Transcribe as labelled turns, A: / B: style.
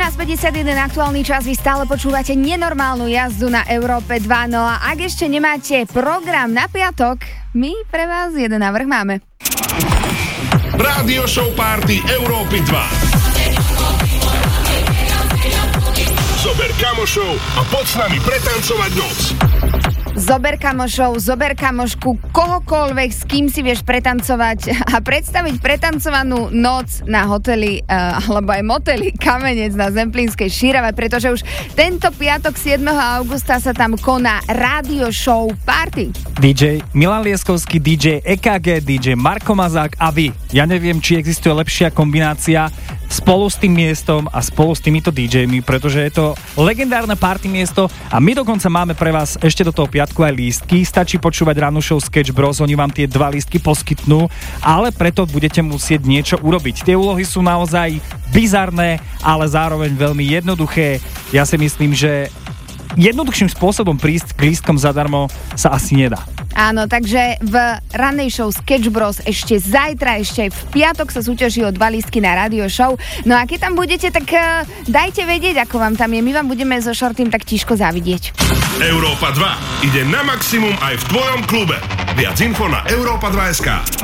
A: 13:51 aktuálny čas, vy stále počúvate nenormálnu jazdu na Európe 2. No a ak ešte nemáte program na piatok, my pre vás jeden návrh máme.
B: Rádio show party Európy 2. Zober kamošov a poď s nami pretancovať noc.
A: Zober kamošov, zober kamošku, kohokoľvek, s kým si vieš pretancovať a predstaviť pretancovanú noc na hoteli, alebo aj moteli Kamenec na Zemplínskej Šírave, pretože už tento piatok 7. augusta sa tam koná Rádio show party.
C: DJ Milan Lieskovský, DJ EKG, DJ Marko Mazák a vy. Ja neviem, či existuje lepšia kombinácia spolu s tým miestom a spolu s týmito DJmi, pretože je to legendárne party miesto a my dokonca máme pre vás ešte do toho piatku aj lístky. Stačí počúvať rannú show Sketch Bros, oni vám tie 2 lístky poskytnú, ale preto budete musieť niečo urobiť. Tie úlohy sú naozaj bizarné, ale zároveň veľmi jednoduché. Ja si myslím, že jednoduchším spôsobom prísť k lístkom zadarmo sa asi nedá.
A: Áno, takže v rannej show Sketch Bros ešte zajtra, ešte aj v piatok sa súťaží o 2 lístky na rádio show. No a keď tam budete, tak dajte vedieť, ako vám tam je. My vám budeme so Shortym tak tížko závidieť.
B: Európa 2 ide na maximum aj v tvojom klube. Viac info na Europa 2.sk.